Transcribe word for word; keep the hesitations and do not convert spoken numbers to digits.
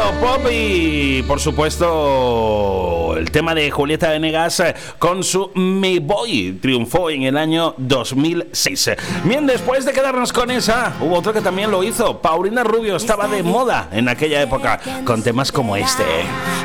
Pop y, por supuesto, el tema de Julieta Venegas con su Me Voy triunfó en el año dos mil seis. Bien, después de quedarnos con esa, hubo otro que también lo hizo. Paulina Rubio estaba de moda en aquella época con temas como este.